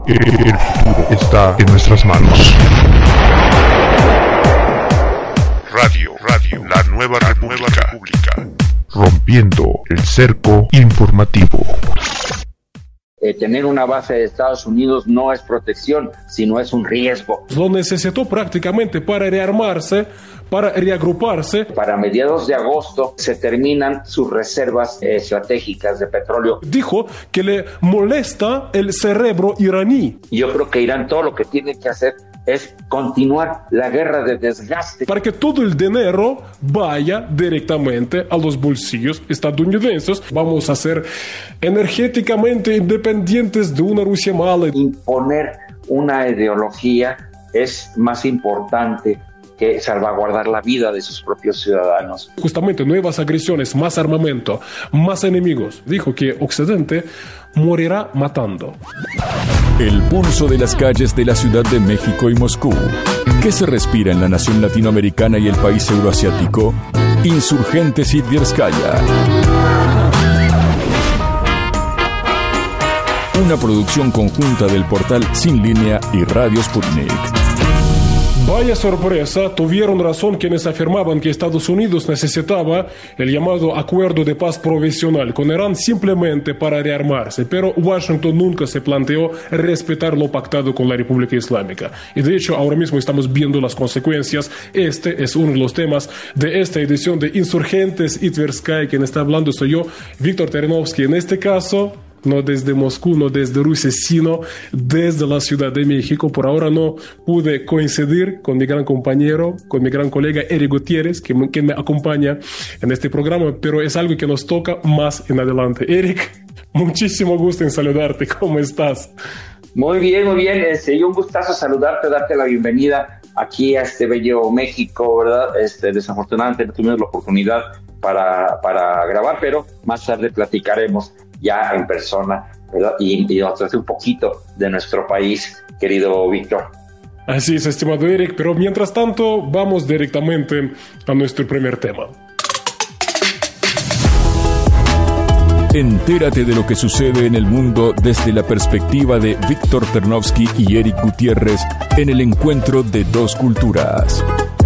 El futuro está en nuestras manos. Radio, la nueva república. Rompiendo el cerco informativo. Tener una base de Estados Unidos no es protección, sino es un riesgo. Lo necesitó prácticamente para rearmarse, para reagruparse. Para mediados de agosto se terminan sus reservas estratégicas de petróleo. Dijo que le molesta el cerebro iraní. Yo creo que Irán todo lo que tiene que hacer es continuar la guerra de desgaste. Para que todo el dinero vaya directamente a los bolsillos estadounidenses. Vamos a ser energéticamente independientes de una Rusia mala. Imponer una ideología es más importante que salvaguardar la vida de sus propios ciudadanos. Justamente nuevas agresiones, más armamento, más enemigos. Dijo que Occidente morirá matando. El pulso de las calles de la Ciudad de México y Moscú. ¿Qué se respira en la nación latinoamericana y el país euroasiático? Insurgentes y Tverskaya. Una producción conjunta del portal Sin Línea y Radio Sputnik. Vaya sorpresa, tuvieron razón quienes afirmaban que Estados Unidos necesitaba el llamado acuerdo de paz provisional con Irán simplemente para rearmarse, pero Washington nunca se planteó respetar lo pactado con la República Islámica. Y de hecho, ahora mismo estamos viendo las consecuencias. Este es uno de los temas de esta edición de Insurgentes y Tverskaya. Quien está hablando soy yo, Víctor Terenovsky. En este caso, no desde Moscú, no desde Rusia, sino desde la Ciudad de México. Por ahora no pude coincidir con mi gran compañero, con mi gran colega Eric Gutiérrez, quien me acompaña en este programa, pero es algo que nos toca más en adelante. Eric, muchísimo gusto en saludarte. ¿Cómo estás? Muy bien. Y un gustazo saludarte, darte la bienvenida aquí a este bello México, ¿verdad? Desafortunadamente no tuvimos la oportunidad para grabar, pero más tarde platicaremos ya en persona, ¿verdad? Y nos hace un poquito de nuestro país, querido Víctor. Así es, estimado Eric, pero mientras tanto vamos directamente a nuestro primer tema. Entérate de lo que sucede en el mundo desde la perspectiva de Víctor Ternovsky y Eric Gutiérrez en el encuentro de dos culturas.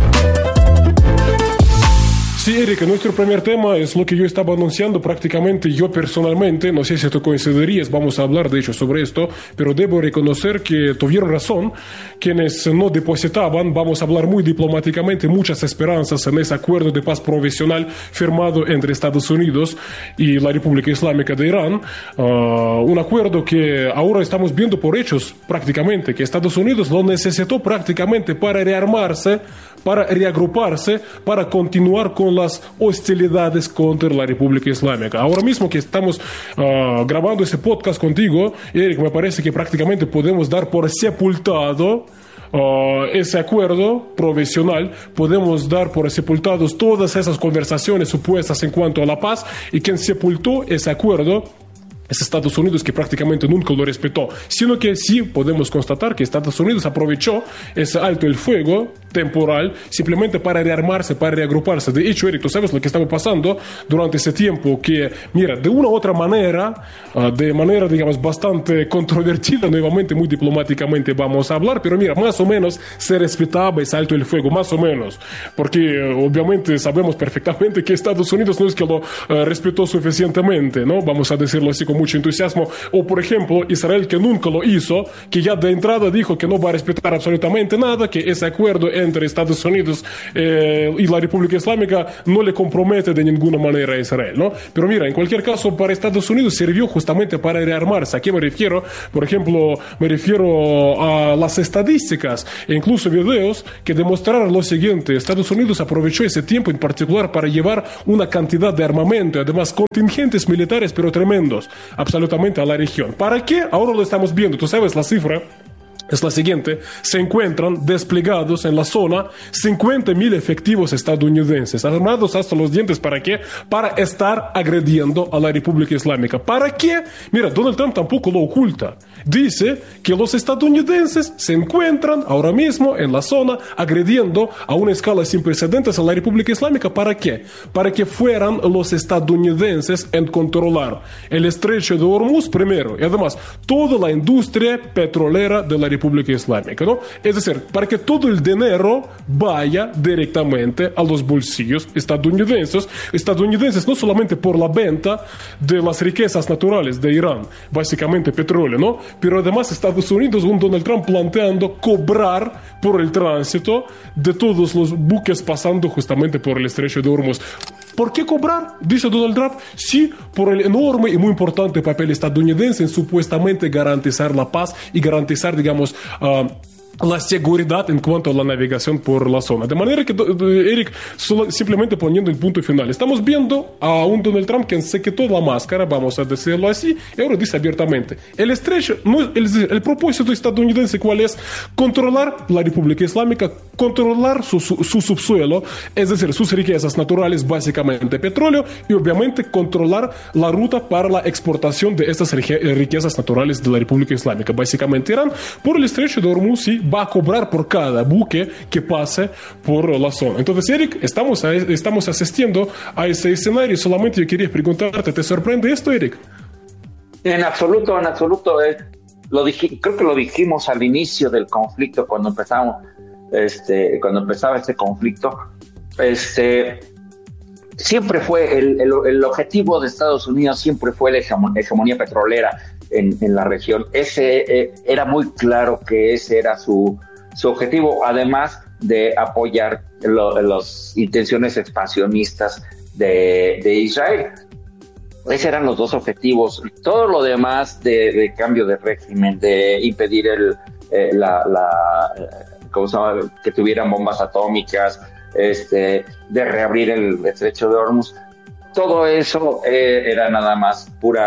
Sí, Eric, nuestro primer tema es lo que yo estaba anunciando prácticamente yo personalmente, no sé si tú coincidirías, vamos a hablar de hecho sobre esto, pero debo reconocer que tuvieron razón quienes no depositaban, vamos a hablar muy diplomáticamente, muchas esperanzas en ese acuerdo de paz provisional firmado entre Estados Unidos y la República Islámica de Irán, un acuerdo que ahora estamos viendo por hechos prácticamente, que Estados Unidos lo necesitó prácticamente para rearmarse, para reagruparse, para continuar con las hostilidades contra la República Islámica. Ahora mismo que estamos grabando ese podcast contigo, Eric, me parece que prácticamente podemos dar por sepultado ese acuerdo provisional, podemos dar por sepultados todas esas conversaciones supuestas en cuanto a la paz, y quien sepultó ese acuerdo es Estados Unidos, que prácticamente nunca lo respetó, sino que sí podemos constatar que Estados Unidos aprovechó ese alto el fuego temporal simplemente para rearmarse, para reagruparse. De hecho, Eric, tú sabes lo que estaba pasando durante ese tiempo, que, mira, de una u otra manera, de manera, digamos, bastante controvertida, nuevamente, muy diplomáticamente vamos a hablar, pero mira, más o menos se respetaba ese alto el fuego, más o menos, porque obviamente sabemos perfectamente que Estados Unidos no es que lo respetó suficientemente, ¿no? Vamos a decirlo así con mucho entusiasmo. O, por ejemplo, Israel, que nunca lo hizo, que ya de entrada dijo que no va a respetar absolutamente nada, que ese acuerdo entre Estados Unidos y la República Islámica no le compromete de ninguna manera a Israel, ¿no? Pero mira, en cualquier caso, para Estados Unidos sirvió justamente para rearmarse. ¿A qué me refiero? Por ejemplo, me refiero a las estadísticas e incluso videos que demostraron lo siguiente. Estados Unidos aprovechó ese tiempo en particular para llevar una cantidad de armamento y además contingentes militares, pero tremendos, absolutamente a la región. ¿Para qué? Ahora lo estamos viendo. Tú sabes la cifra es la siguiente: se encuentran desplegados en la zona 50.000 efectivos estadounidenses, armados hasta los dientes. ¿Para qué? Para estar agrediendo a la República Islámica. ¿Para qué? Mira, Donald Trump tampoco lo oculta. Dice que los estadounidenses se encuentran ahora mismo en la zona agrediendo a una escala sin precedentes a la República Islámica. ¿Para qué? Para que fueran los estadounidenses en controlar el estrecho de Hormuz primero, y además toda la industria petrolera de la República Islámica, ¿no? Es decir, para que todo el dinero vaya directamente a los bolsillos estadounidenses, no solamente por la venta de las riquezas naturales de Irán, básicamente petróleo, ¿no? Pero además Estados Unidos, un Donald Trump planteando cobrar por el tránsito de todos los buques pasando justamente por el estrecho de Hormuz. ¿Por qué cobrar? Dice Donald Trump. Sí, por el enorme y muy importante papel estadounidense en supuestamente garantizar la paz y garantizar, digamos, la seguridad en cuanto a la navegación por la zona. De manera que, Eric, simplemente poniendo el punto final, estamos viendo a un Donald Trump que se quitó la máscara, vamos a decirlo así, y ahora dice abiertamente: el estrecho, el propósito estadounidense, ¿cuál es? Controlar la República Islámica, controlar su subsuelo, es decir, sus riquezas naturales, básicamente petróleo, y obviamente controlar la ruta para la exportación de estas riquezas naturales de la República Islámica, básicamente Irán, por el estrecho de Hormuz. Sí, va a cobrar por cada buque que pase por la zona. Entonces, Eric, estamos asistiendo a ese escenario. Solamente yo quería preguntarte, ¿te sorprende esto, Eric? En absoluto. Creo que lo dijimos al inicio del conflicto, cuando empezaba este conflicto. Siempre fue el objetivo de Estados Unidos, siempre fue la hegemonía petrolera en la región. Era muy claro que ese era su objetivo, además de apoyar las intenciones expansionistas de Israel. Esos eran los dos objetivos. Todo lo demás de cambio de régimen, de impedir ¿cómo se llama? Que tuvieran bombas atómicas, de reabrir el estrecho de Hormuz, todo eso era nada más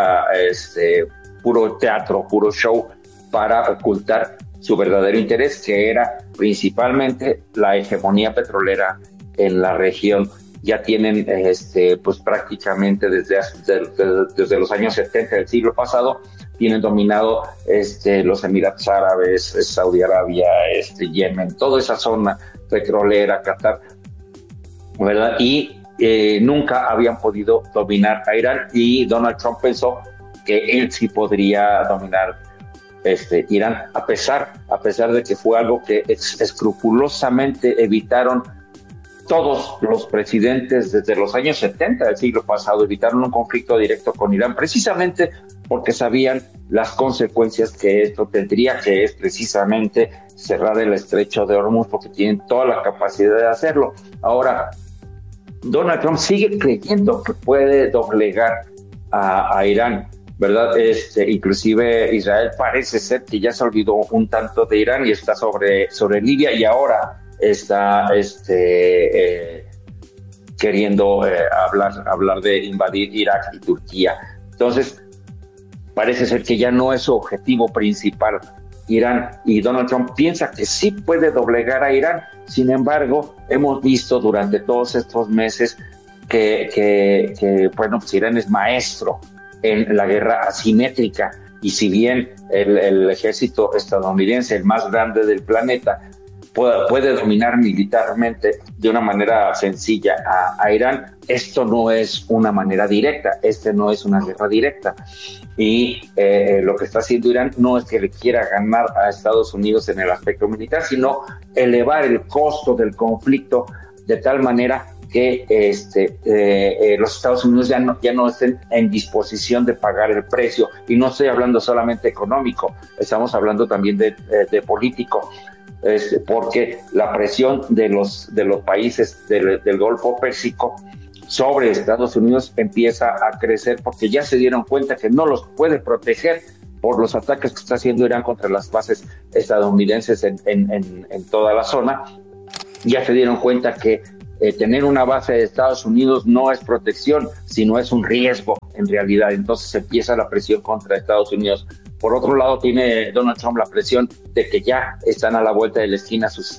puro teatro, puro show para ocultar su verdadero interés, que era principalmente la hegemonía petrolera en la región. Ya tienen pues prácticamente desde los años 70 del siglo pasado, tienen dominado los Emiratos Árabes, Saudi Arabia, Yemen, toda esa zona petrolera, Qatar, ¿verdad? Y nunca habían podido dominar a Irán, y Donald Trump pensó que él sí podría dominar Irán, a pesar de que fue algo que escrupulosamente evitaron todos los presidentes desde los años 70 del siglo pasado. Evitaron un conflicto directo con Irán, precisamente porque sabían las consecuencias que esto tendría, que es precisamente cerrar el estrecho de Hormuz, porque tienen toda la capacidad de hacerlo. Ahora, Donald Trump sigue creyendo que puede doblegar a Irán, ¿verdad? Inclusive Israel parece ser que ya se olvidó un tanto de Irán y está sobre Libia, y ahora está queriendo hablar de invadir Irak y Turquía. Entonces, parece ser que ya no es su objetivo principal Irán, y Donald Trump piensa que sí puede doblegar a Irán. Sin embargo, hemos visto durante todos estos meses que bueno, pues Irán es maestro en la guerra asimétrica, y si bien el ejército estadounidense, el más grande del planeta, puede dominar militarmente de una manera sencilla a Irán, esto no es una manera directa, no es una guerra directa. Y lo que está haciendo Irán no es que le quiera ganar a Estados Unidos en el aspecto militar, sino elevar el costo del conflicto de tal manera que los Estados Unidos ya no estén en disposición de pagar el precio. Y no estoy hablando solamente económico, estamos hablando también de político. Porque la presión de los países del Golfo Pérsico sobre Estados Unidos empieza a crecer, porque ya se dieron cuenta que no los puede proteger por los ataques que está haciendo Irán contra las bases estadounidenses en toda la zona. Ya se dieron cuenta que tener una base de Estados Unidos no es protección, sino es un riesgo en realidad. Entonces empieza la presión contra Estados Unidos Por otro lado, tiene Donald Trump la presión de que ya están a la vuelta de la esquina sus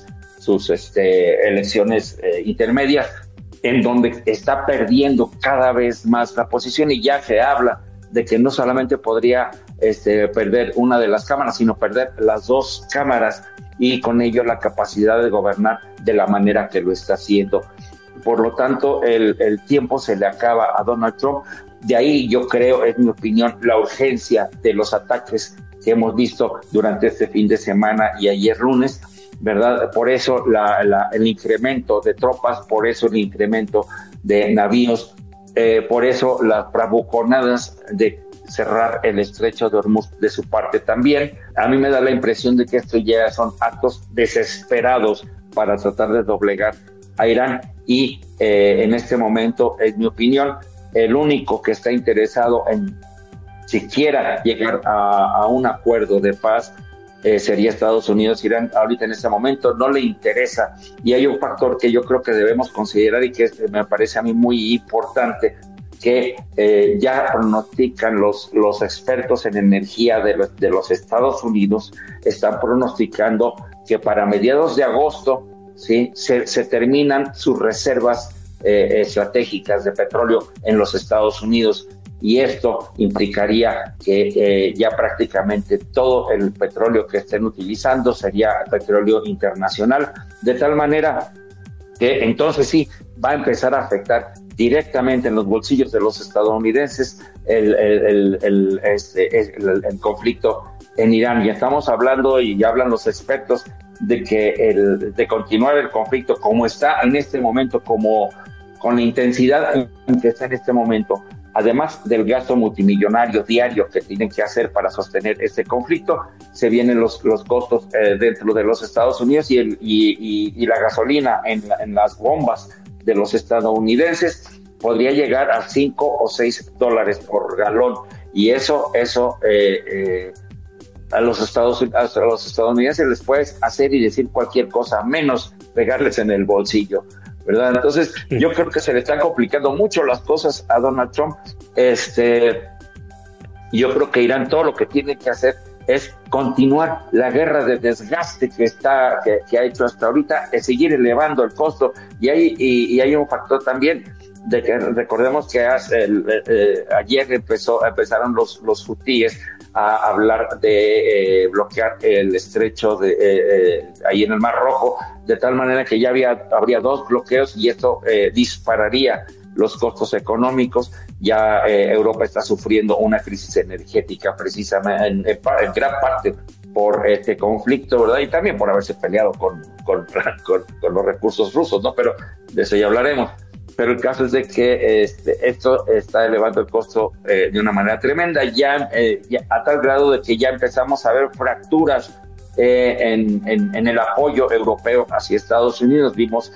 elecciones intermedias, en donde está perdiendo cada vez más la posición, y ya se habla de que no solamente podría perder una de las cámaras, sino perder las dos cámaras, y con ello la capacidad de gobernar de la manera que lo está haciendo. Por lo tanto, el tiempo se le acaba a Donald Trump. De ahí yo creo, es mi opinión, la urgencia de los ataques que hemos visto durante este fin de semana y ayer lunes, ¿verdad? Por eso el incremento de tropas, por eso el incremento de navíos, por eso las bravuconadas de cerrar el estrecho de Hormuz de su parte también. A mí me da la impresión de que estos ya son actos desesperados para tratar de doblegar a Irán, y en este momento, en mi opinión, el único que está interesado en siquiera llegar a un acuerdo de paz sería Estados Unidos. Irán ahorita en este momento no le interesa, y hay un factor que yo creo que debemos considerar y que me parece a mí muy importante, que ya pronostican los expertos en energía de los Estados Unidos, están pronosticando que para mediados de agosto, ¿sí?, se terminan sus reservas estratégicas de petróleo en los Estados Unidos, y esto implicaría que ya prácticamente todo el petróleo que estén utilizando sería petróleo internacional, de tal manera que entonces sí va a empezar a afectar directamente en los bolsillos de los estadounidenses el conflicto en Irán. Y estamos hablando, y ya hablan los expertos, de que de continuar el conflicto como está en este momento, como con la intensidad en que está en este momento, además del gasto multimillonario diario que tienen que hacer para sostener este conflicto, se vienen los costos dentro de los Estados Unidos, y la gasolina en las bombas de los estadounidenses podría llegar a $5 o $6 por galón, y eso a los estadounidenses les puedes hacer y decir cualquier cosa, menos pegarles en el bolsillo, ¿verdad? Entonces, yo creo que se le están complicando mucho las cosas a Donald Trump. Yo creo que Irán todo lo que tiene que hacer es continuar la guerra de desgaste que ha hecho hasta ahorita, es seguir elevando el costo, y hay un factor también de que recordemos que ayer empezaron los hutíes a hablar de bloquear el estrecho ahí en el Mar Rojo, de tal manera que ya habría 2 bloqueos, y esto dispararía los costos económicos. Ya Europa está sufriendo una crisis energética precisamente en gran parte por este conflicto, ¿verdad? Y también por haberse peleado con los recursos rusos, ¿no? Pero de eso ya hablaremos. Pero el caso es de que esto está elevando el costo de una manera tremenda, ya a tal grado de que ya empezamos a ver fracturas en el apoyo europeo hacia Estados Unidos. Vimos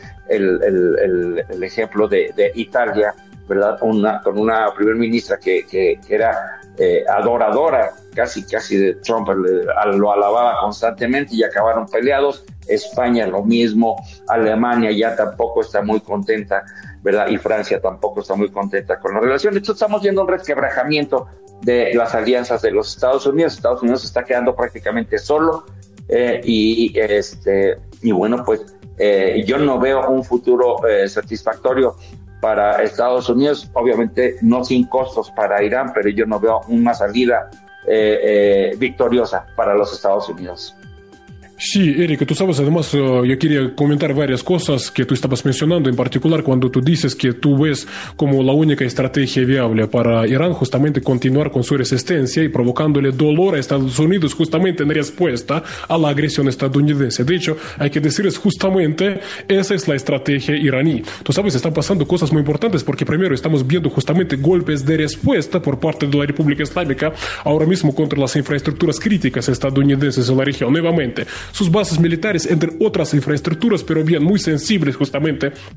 el ejemplo de Italia, ¿verdad? Con una primer ministra que era adoradora casi de Trump, lo alababa constantemente, y acabaron peleados. España lo mismo, Alemania ya tampoco está muy contenta, ¿verdad? Y Francia tampoco está muy contenta con la relación. Entonces estamos viendo un resquebrajamiento de las alianzas de los Estados Unidos. Estados Unidos se está quedando prácticamente solo, y bueno, pues yo no veo un futuro satisfactorio para Estados Unidos, obviamente no sin costos para Irán, pero yo no veo una salida victoriosa para los Estados Unidos. Sí, Eric, tú sabes, además yo quería comentar varias cosas que tú estabas mencionando, en particular cuando tú dices que tú ves como la única estrategia viable para Irán justamente continuar con su resistencia y provocándole dolor a Estados Unidos justamente en respuesta a la agresión estadounidense. De hecho, hay que decirles justamente, esa es la estrategia iraní. Tú sabes, están pasando cosas muy importantes, porque primero estamos viendo justamente golpes de respuesta por parte de la República Islámica ahora mismo contra las infraestructuras críticas estadounidenses en la región. Nuevamente, sus bases militares, entre otras infraestructuras, pero bien muy sensibles justamente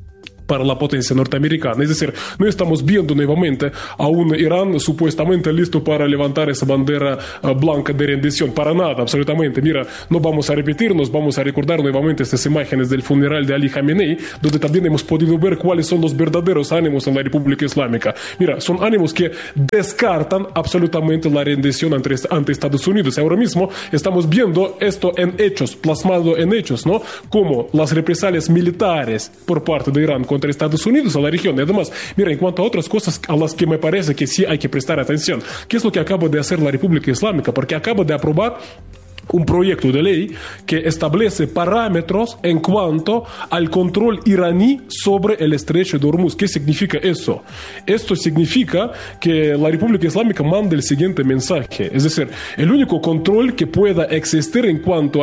para la potencia norteamericana. Es decir, no estamos viendo nuevamente a un Irán supuestamente listo para levantar esa bandera blanca de rendición. Para nada, absolutamente. Mira, no vamos a repetirnos, vamos a recordar nuevamente estas imágenes del funeral de Ali Khamenei, donde también hemos podido ver cuáles son los verdaderos ánimos en la República Islámica. Mira, son ánimos que descartan absolutamente la rendición ante Estados Unidos. Ahora mismo estamos viendo esto en hechos, plasmado en hechos, ¿no? Como las represalias militares por parte de Irán contra Estados Unidos a la región. Y además, mira, en cuanto a otras cosas a las que me parece que sí hay que prestar atención, ¿qué es lo que acaba de hacer la República Islámica? Porque acaba de aprobar un proyecto de ley que establece parámetros en cuanto al control iraní sobre el estrecho de Hormuz. ¿Qué significa eso? Esto significa que la República Islámica manda el siguiente mensaje, es decir, el único control que pueda existir en cuanto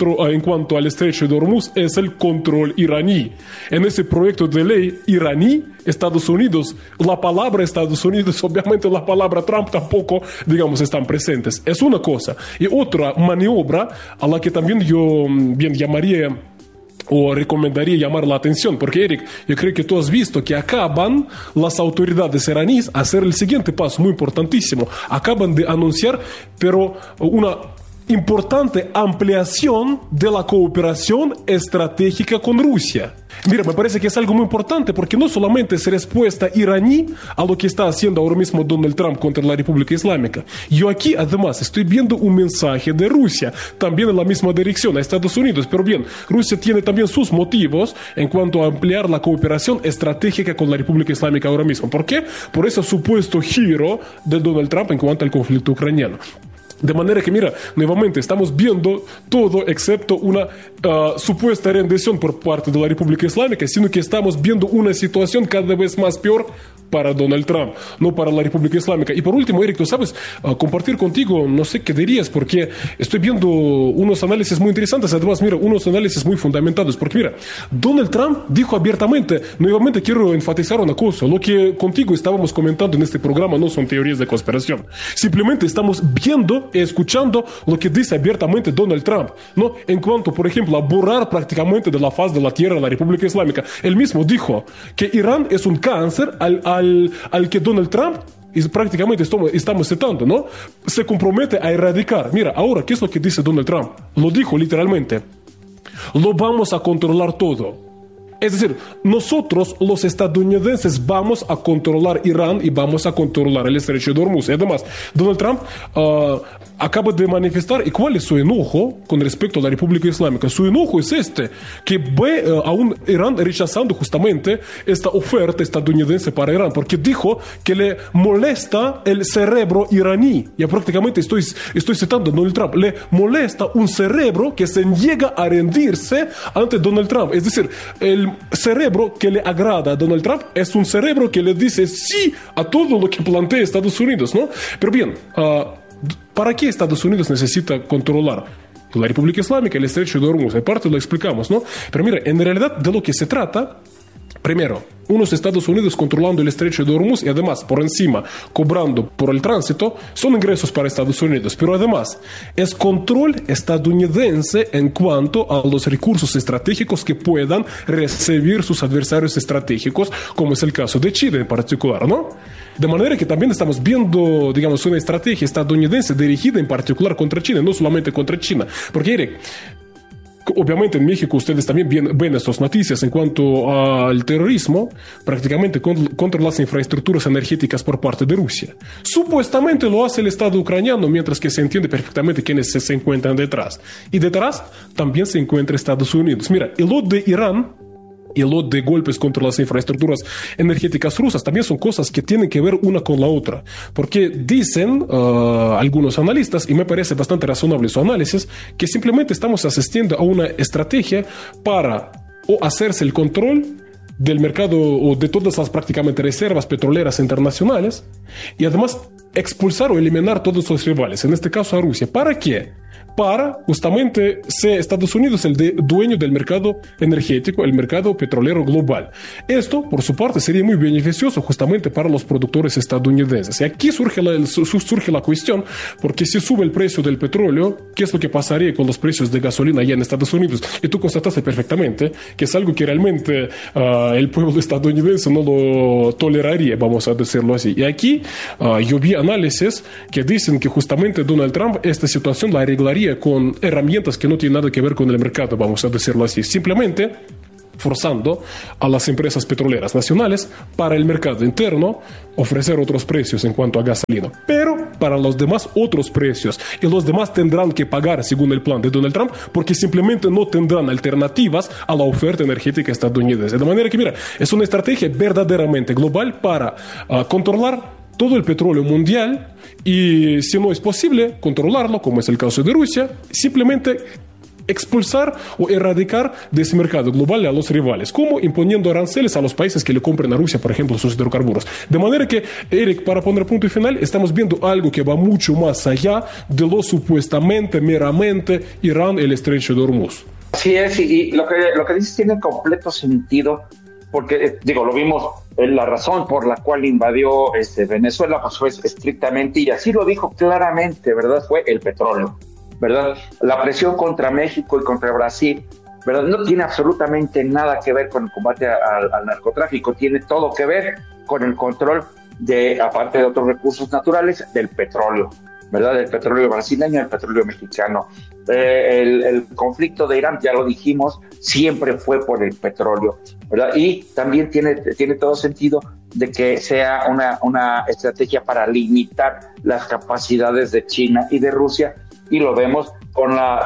al estrecho de Hormuz es el control iraní. En ese proyecto de ley iraní, Estados Unidos, la palabra Estados Unidos, obviamente la palabra Trump tampoco, digamos, están presentes. Es una cosa. Y otra maniobra a la que también yo bien llamaría o recomendaría llamar la atención, porque Eric, yo creo que tú has visto que acaban las autoridades iraníes a hacer el siguiente paso muy importantísimo. Acaban de anunciar, pero una importante ampliación de la cooperación estratégica con Rusia. Mira, me parece que es algo muy importante porque no solamente es respuesta iraní a lo que está haciendo ahora mismo Donald Trump contra la República Islámica. Yo aquí además estoy viendo un mensaje de Rusia, también en la misma dirección, a Estados Unidos. Pero bien, Rusia tiene también sus motivos en cuanto a ampliar la cooperación estratégica con la República Islámica ahora mismo. ¿Por qué? Por ese supuesto giro de Donald Trump en cuanto al conflicto ucraniano. De manera que, mira, nuevamente estamos viendo todo excepto una supuesta rendición por parte de la República Islámica, sino que estamos viendo una situación cada vez más peor para Donald Trump, no para la República Islámica. Y por último, Eric, tú sabes, compartir contigo, no sé qué dirías, porque estoy viendo unos análisis muy interesantes, además, mira, unos análisis muy fundamentados, porque mira, Donald Trump dijo abiertamente, nuevamente quiero enfatizar una cosa, lo que contigo estábamos comentando en este programa no son teorías de conspiración, simplemente estamos viendo y escuchando lo que dice abiertamente Donald Trump, ¿no? En cuanto, por ejemplo, a borrar prácticamente de la faz de la tierra la República Islámica. Él mismo dijo que Irán es un cáncer al que Donald Trump, y prácticamente estamos citando, ¿no?, se compromete a erradicar. Mira, ahora, ¿qué es lo que dice Donald Trump? Lo dijo literalmente. Lo vamos a controlar todo. Es decir, nosotros los estadounidenses vamos a controlar Irán y vamos a controlar el estrecho de Hormuz. Y además, Donald Trump acaba de manifestar, ¿y cuál es su enojo con respecto a la República Islámica? Su enojo es que ve a un Irán rechazando justamente esta oferta estadounidense para Irán, porque dijo que le molesta el cerebro iraní. Ya prácticamente estoy citando a Donald Trump. Le molesta un cerebro que se niega a rendirse ante Donald Trump. Es decir, el cerebro que le agrada a Donald Trump es un cerebro que le dice sí a todo lo que plantea Estados Unidos, ¿no? Pero bien, ¿para qué Estados Unidos necesita controlar la República Islámica, el estrecho de Hormuz? Aparte lo explicamos, ¿no? Pero mira, en realidad de lo que se trata, primero, unos Estados Unidos controlando el estrecho de Hormuz y además por encima cobrando por el tránsito, son ingresos para Estados Unidos. Pero además es control estadounidense en cuanto a los recursos estratégicos que puedan recibir sus adversarios estratégicos, como es el caso de China en particular, ¿no? De manera que también estamos viendo, digamos, una estrategia estadounidense dirigida en particular contra China, no solamente contra China. Porque, Eric, obviamente en México ustedes también ven estas noticias en cuanto al terrorismo, prácticamente contra las infraestructuras energéticas por parte de Rusia. Supuestamente lo hace el Estado ucraniano, mientras que se entiende perfectamente quiénes se encuentran detrás. Y detrás también se encuentra Estados Unidos. Mira, el lot de Irán y lo de golpes contra las infraestructuras energéticas rusas también son cosas que tienen que ver una con la otra, porque dicen algunos analistas, y me parece bastante razonable su análisis, que simplemente estamos asistiendo a una estrategia para o hacerse el control del mercado o de todas las prácticamente reservas petroleras internacionales y además expulsar o eliminar todos los rivales, en este caso a Rusia. ¿Para qué? para justamente ser Estados Unidos el dueño del mercado energético, el mercado petrolero global. Esto, por su parte, sería muy beneficioso justamente para los productores estadounidenses. Y aquí surge la cuestión, porque si sube el precio del petróleo, ¿qué es lo que pasaría con los precios de gasolina allá en Estados Unidos? Y tú constataste perfectamente que es algo que realmente el pueblo estadounidense no lo toleraría, vamos a decirlo así. Y aquí yo vi análisis que dicen que justamente Donald Trump esta situación la arreglaría con herramientas que no tienen nada que ver con el mercado, vamos a decirlo así, simplemente forzando a las empresas petroleras nacionales para el mercado interno ofrecer otros precios en cuanto a gasolina, pero para los demás otros precios, y los demás tendrán que pagar según el plan de Donald Trump, porque simplemente no tendrán alternativas a la oferta energética estadounidense. De manera que, mira, es una estrategia verdaderamente global para controlar todo el petróleo mundial, y si no es posible controlarlo, como es el caso de Rusia, simplemente expulsar o erradicar de ese mercado global a los rivales, como imponiendo aranceles a los países que le compren a Rusia, por ejemplo, sus hidrocarburos. De manera que, Eric, para poner punto y final, estamos viendo algo que va mucho más allá de lo supuestamente, meramente, Irán, el estrecho de Hormuz. Así es, y lo que dices tiene completo sentido, porque, lo vimos, la razón por la cual invadió Venezuela pues fue estrictamente, y así lo dijo claramente, ¿verdad? Fue el petróleo, ¿verdad? La presión contra México y contra Brasil, ¿verdad? No tiene absolutamente nada que ver con el combate al narcotráfico, tiene todo que ver con el control aparte de otros recursos naturales, del petróleo, ¿verdad? El petróleo brasileño, el petróleo mexicano. El conflicto de Irán, ya lo dijimos, siempre fue por el petróleo, ¿verdad? Y también tiene todo sentido de que sea una estrategia para limitar las capacidades de China y de Rusia, y lo vemos con la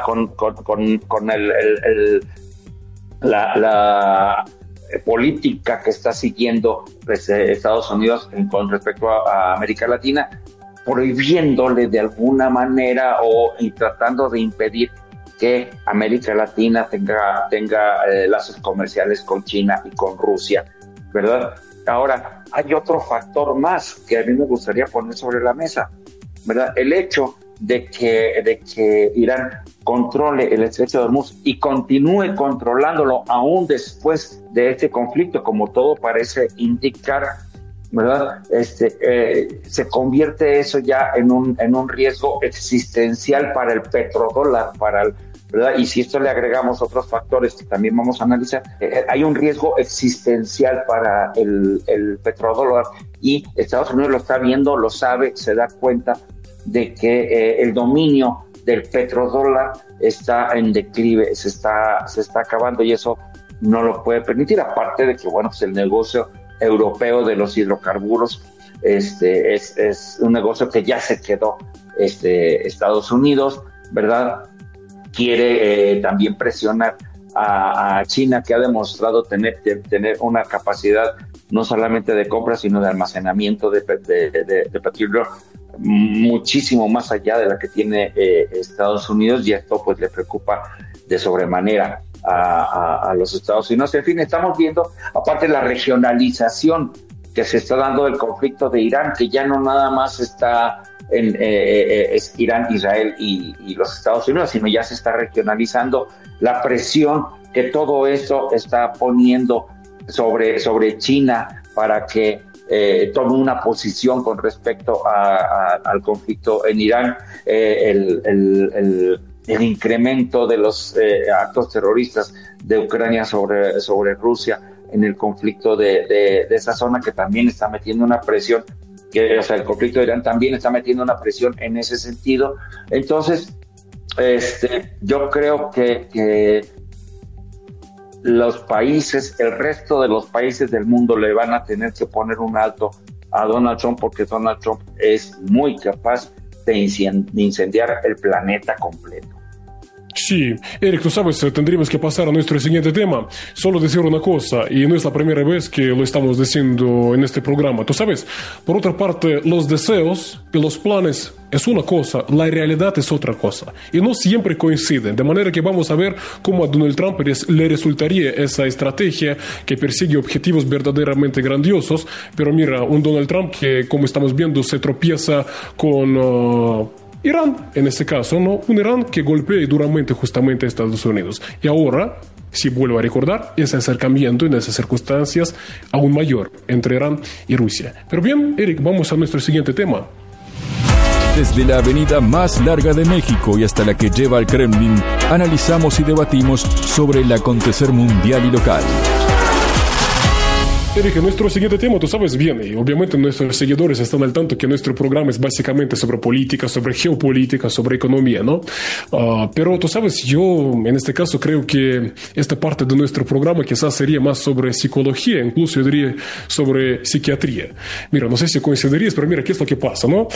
política que está siguiendo Estados Unidos con respecto a América Latina, prohibiéndole de alguna manera y tratando de impedir que América Latina tenga lazos comerciales con China y con Rusia, ¿verdad? Ahora, hay otro factor más que a mí me gustaría poner sobre la mesa, ¿verdad? El hecho de que Irán controle el estrecho de Hormuz y continúe controlándolo aún después de este conflicto, como todo parece indicar, ¿verdad? Se convierte eso ya en un riesgo existencial para el petrodólar, ¿verdad? Y si esto le agregamos otros factores que también vamos a analizar, hay un riesgo existencial para el petrodólar, y Estados Unidos lo está viendo, lo sabe, se da cuenta de que el dominio del petrodólar está en declive, se está acabando, y eso no lo puede permitir, aparte de que, bueno, pues el negocio europeo de los hidrocarburos es un negocio que ya se quedó Estados Unidos, ¿verdad? Quiere también presionar a China, que ha demostrado tener una capacidad no solamente de compra, sino de almacenamiento de petróleo muchísimo más allá de la que tiene Estados Unidos, y esto pues le preocupa de sobremanera a los Estados Unidos. En fin, estamos viendo, aparte, la regionalización que se está dando del conflicto de Irán, que ya no nada más está es Irán, Israel y los Estados Unidos, sino ya se está regionalizando la presión que todo esto está poniendo sobre China para que tome una posición con respecto al conflicto en Irán. El incremento de los actos terroristas de Ucrania sobre Rusia en el conflicto de esa zona, que también está metiendo una presión, el conflicto de Irán también está metiendo una presión en ese sentido. Entonces, yo creo que los países, el resto de los países del mundo le van a tener que poner un alto a Donald Trump, porque Donald Trump es muy capaz de incendiar el planeta completo. Sí, Eric, tú sabes, tendríamos que pasar a nuestro siguiente tema. Solo decir una cosa, y no es la primera vez que lo estamos diciendo en este programa. Tú sabes, por otra parte, los deseos y los planes es una cosa, la realidad es otra cosa, y no siempre coinciden, de manera que vamos a ver cómo a Donald Trump le resultaría esa estrategia que persigue objetivos verdaderamente grandiosos. Pero mira, un Donald Trump que, como estamos viendo, se tropieza con Irán, en este caso, ¿no? Un Irán que golpea duramente justamente a Estados Unidos. Y ahora, si vuelvo a recordar, ese acercamiento en esas circunstancias aún mayor entre Irán y Rusia. Pero bien, Eric, vamos a nuestro siguiente tema. Desde la avenida más larga de México y hasta la que lleva al Kremlin, analizamos y debatimos sobre el acontecer mundial y local. Eric, nuestro siguiente tema, tú sabes bien, y obviamente nuestros seguidores están al tanto que nuestro programa es básicamente sobre política, sobre geopolítica, sobre economía, ¿no? Pero tú sabes, yo en este caso creo que esta parte de nuestro programa quizás sería más sobre psicología, incluso yo diría sobre psiquiatría. Mira, no sé si coincidirías, pero mira, ¿qué es lo que pasa, no?